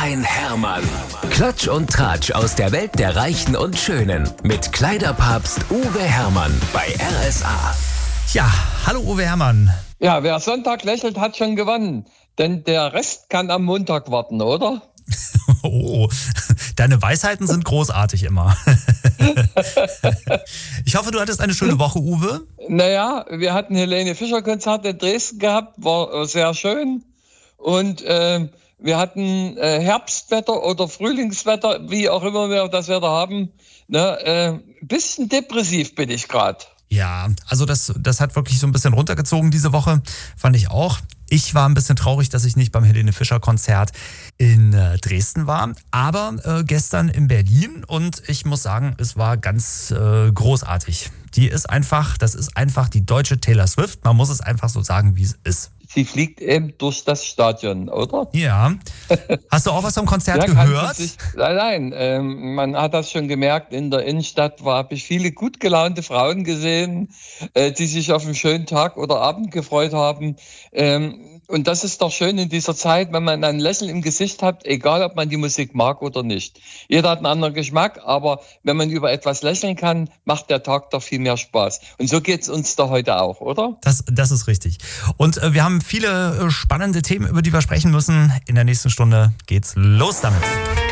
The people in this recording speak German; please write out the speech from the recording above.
ein Hermann. Klatsch und Tratsch aus der Welt der Reichen und Schönen. Mit Kleiderpapst Uwe Hermann bei RSA. Ja, hallo Uwe Hermann. Ja, wer Sonntag lächelt, hat schon gewonnen. Denn der Rest kann am Montag warten, oder? Oh, deine Weisheiten sind großartig immer. Ich hoffe, du hattest eine schöne Woche, Uwe. Naja, wir hatten Helene Fischer-Konzert in Dresden gehabt, war sehr schön. Und wir hatten Herbstwetter oder Frühlingswetter, wie auch immer wir das Wetter haben. Ne, bisschen depressiv bin ich gerade. Ja, also das hat wirklich so ein bisschen runtergezogen diese Woche, fand ich auch. Ich war ein bisschen traurig, dass ich nicht beim Helene Fischer Konzert in Dresden war, aber gestern in Berlin und ich muss sagen, es war ganz großartig. Das ist einfach die deutsche Taylor Swift, man muss es einfach so sagen, wie es ist. Sie fliegt eben durch das Stadion, oder? Ja. Hast du auch was vom Konzert gehört? Nein, man hat das schon gemerkt, in der Innenstadt habe ich viele gut gelaunte Frauen gesehen, die sich auf einen schönen Tag oder Abend gefreut haben. Und das ist doch schön in dieser Zeit, wenn man ein Lächeln im Gesicht hat, egal ob man die Musik mag oder nicht. Jeder hat einen anderen Geschmack, aber wenn man über etwas lächeln kann, macht der Tag doch viel mehr Spaß. Und so geht's uns da heute auch, oder? Das ist richtig. Und wir haben viele spannende Themen, über die wir sprechen müssen. In der nächsten Stunde geht's los damit.